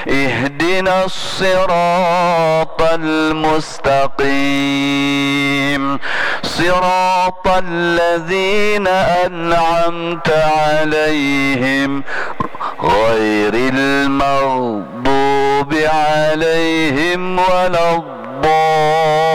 اهدنا الصراط المستقيم صراط الذين أنعمت عليهم غير المغضوب عليهم ولا الضالين.